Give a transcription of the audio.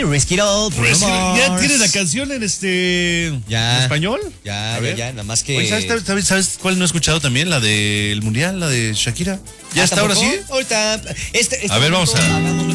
Risk It All, Bruno ¿Ya Mars. tienes la canción en Ya. en español? Ya, A ver. nada más que... Oye, ¿sabes cuál no he escuchado también? La del Mundial, la de Shakira. ¿Ya está ahora ¿tampoco? sí? Ahorita... A ver, vamos a... hagamos